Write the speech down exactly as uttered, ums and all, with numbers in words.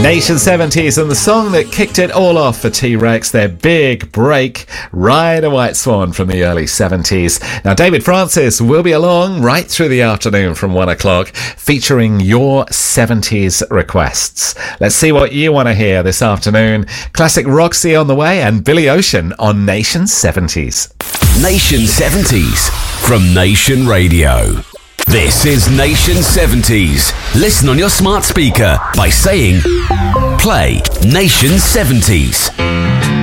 Nation seventies and the song that kicked it all off for T-Rex, their big break, Ride a White Swan from the early seventies. Now, David Francis will be along right through the afternoon from one o'clock, featuring your seventies requests. Let's see what you want to hear this afternoon. Classic Roxy on the way and Billy Ocean on Nation seventies. Nation seventies from Nation Radio. This is Nation seventies. Listen on your smart speaker by saying, play Nation seventies.